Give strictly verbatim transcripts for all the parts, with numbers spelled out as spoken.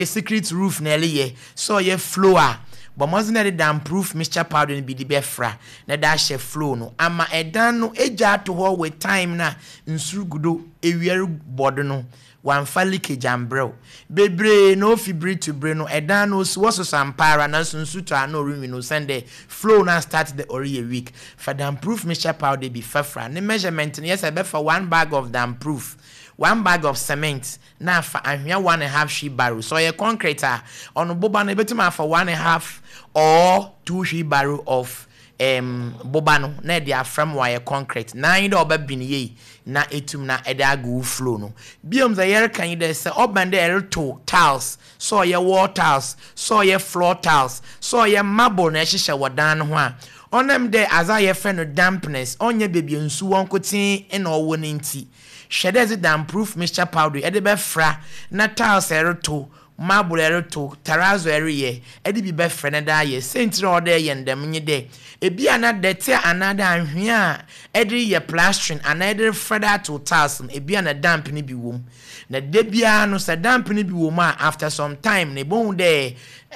secret roof na ye so ye floor but must not damn proof mixture powder be the befra na dash flow no ama edan no eja to ho with time na nsuru gudo ewiere bodo no one fa leakage ambrel bebre no fibri to brain no edan no so so sampara na sunsu to ano rinwi no send flow na start the ori a week for damn proof mixture powder be fafra ne measurement yes I bet for one bag of damn proof one bag of cement na for ahwia one and a half sheet barrel so your concrete on boba na betima for one and a half or two sheet barrel of um boba no na dia from wire concrete nine do oba biniye na etum na eda go flow no biom za yer kan de se obande erto tiles so your wall tiles so your floor tiles so your marble na hihye wadan ho a onem de azaye fe no dampness onye bebi nsu wonkotin e na owo nti shedezi damn proof mixture powder ede be fra na tiles erto marble erto terrazzo area ede bi be fra na da ye sentry order ye ndem nye de ebi ana de te anada anhwea ede ye plastering another freda to tiles ebi ana damp ni bi wom na de bia no se damp ni bi wom after some time ne bon de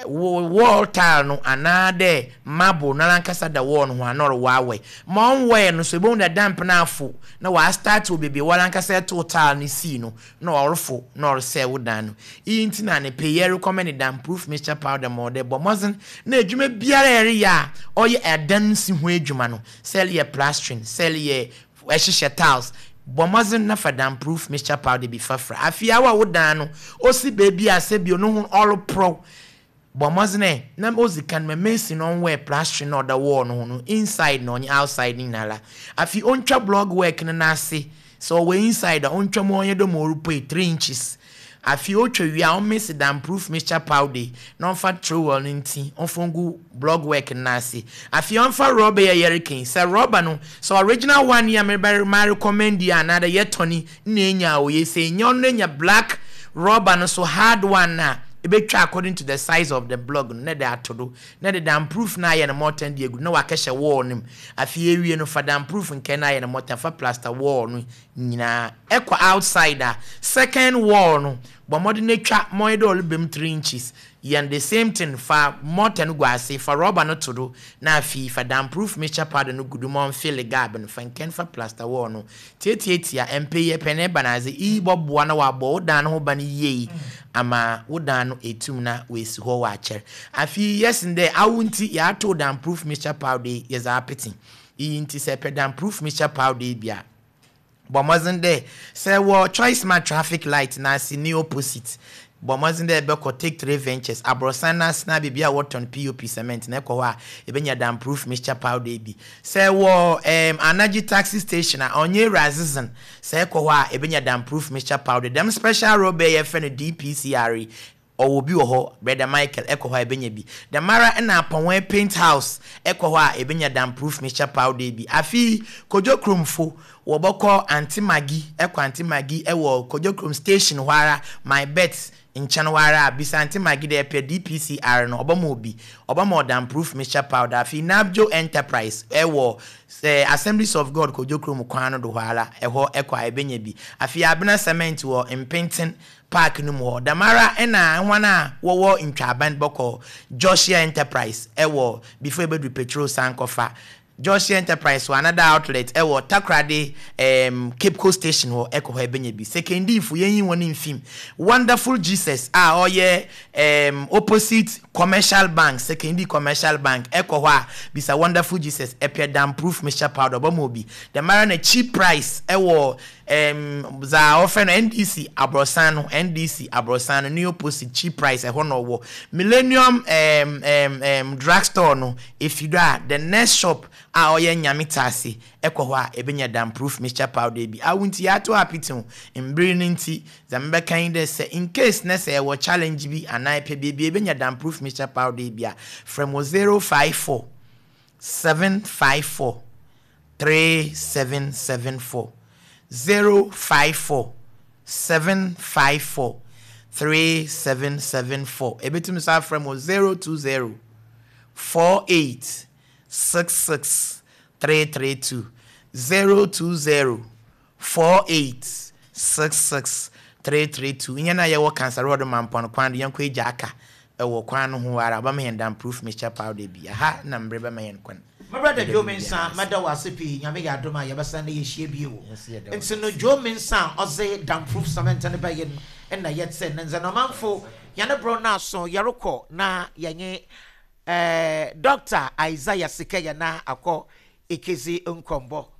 wall tile no anade marble na lankasa da wall no anoro wawe ma onwe no so bon da damp na afo na wa start to bebe walankasa to tile ni si no na orfo na orse wodan no inti na ne pay recommend damp proof mixture powder mo de bomozin na adwuma biara ere ya oye edan si ho adwuma no sell ye plastering sell ye ehye tiles bomazin na for damp proof mixture powder be fafra afia wa wodan no osi baby asebio no ho all pro bomazine na ozi kan me mesi no wear plastering or the wall no no inside no outside ni nala afi ontwa blog work na na ase so we inside ontwa mo onye do mo rupo three inches afi otwa wi a o mesi damp proof mixture powder no fa trowel nti onfongu blog work na ase afi onfa rubber ya yerikin say rubber no so original one ya me recommend ya another yetoni na enya o ye say nyon nya black rubber no so hard one na ebetwa according to the size of the blog na dey atodo na dey damp proof na ye na mortar dey good na wakehye wall nim afi ewie no for damp proof nke na ye na mortar for plaster wall no nyina ekwa outsider second wall no but mod na twa moy do bem three inches and the same thing for mortar no go ase for rubber no todo na afi for damp proof mixture powder no good mo fill gap no for ken for plaster wall no tietietia empeye pene banaze e bobo na wa bo dan ho ban ye ama wodan no etum na wesi ho wa acher afi yes nde awunti ya to damp proof mixture powder yes apetin e nti se pe damp proof mixture powder bia bomazin de say wo choice my traffic light na si ni opposite bomazin de be ko take three ventures abrosana na bibia waton P O P cement na ko ha ebenya damp proof mixture powder bi say wo um energy taxi station a onye razizan say ko ha ebenya damp proof mixture powder dem special rubber ye fe no D P C R or obi oho brother Michael eko ho ebenya bi the mara na apon paint house eko ho a ebenya damp proof mixture powder bi afi kojo kromfo wo boko anti magi eko anti magi ewo kojo krom station hwara my bet in Chanwara bisanti magi de pe D P C R no obama obi obama damp proof mixture powder afi Nabjo Enterprise ewo say Assemblies of God kojo krom kwano do hwara eho eko a ebenya bi afi abena cement wo impinting park no mo damara ena hwana wo wo intwaban boko Joshua Enterprise ewo before bedu petrol sankofa Joshua Enterprise wa another outlet ewo Takrade um Cape Coast Station ho eko ho ebenya bi second ifu yen woni mfim Wonderful Jesus ah oye um opposite Commercial Bank second Commercial Bank eko ho a bisa Wonderful Jesus epia damp proof mixture powder ba mo bi the mara na cheap price ewo um za offer N D C Abrosano N D C Abrosano new opposite cheap price e ho no wo Millennium um um um drugstore no if you do the next shop a oye nyamitase ekwo ho a ebenya damp proof mixture powder bi awunti ya to apitin mbiri nti za mbe kan de say in case na say wo challenge bi anai pe bi ebenya damp proof mixture powder bi a from zero five four seven five four three seven seven four zero five four seven five four three seven seven four ebetum sa from zero two zero four eight six six three three two zero two zero four eight six six three three two nyana ye wo cancer road mampon kwan de yanko eja aka e wo kwan no ho ara ba me hendam proof mixture powder bia ha na mbre ba me yen kwan my brother Joe Mensa mada wasipi nyame ya doma ya basa na ye hie bi wo nti no Joe Mensa oze dam proof cement ne ba yen na yet say nza no manfo yana bro na so yarokọ na yenye eh doctor Isaiah Sikaya na akọ ekezi nkombo